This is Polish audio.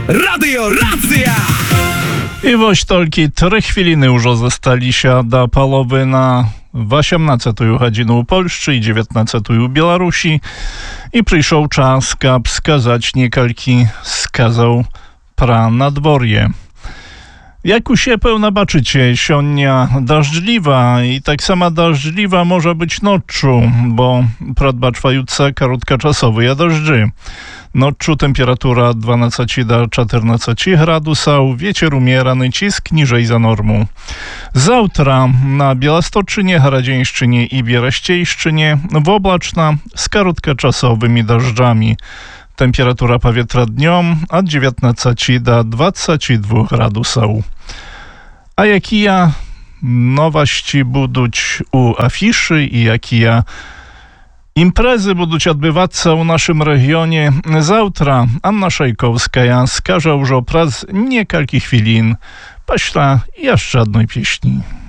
Radio Racja! I woś tolki 3 chwiliny już zostali się do połowy na 18 godzinu u Polsce i 19 u Białorusi i przyszedł czas, aby skazać niekalki skazał pra nadworje. Jak u się pełna baczycie, sionia dażdżliwa i tak sama dażdżliwa może być noczu, bo pradbaczwająca krótkoczasowe deszczy. Noczu temperatura 12 do 14 gradusów, wiecier umierany, cisk niżej za normą. Zawtra na Białostoczynie, Haradziejszczynie i Bieraściejszczynie oblaczna z krótkoczasowymi deszczami. Temperatura powietrza dniom od 19 do 22 gradusów. A jakie nowości będą u afiszy i jakie imprezy będą odbywać się w naszym regionie zawtra, Anna Szajkowska skaże już o praz niekalki chwilin, pośle jeszcze jednej pieśni.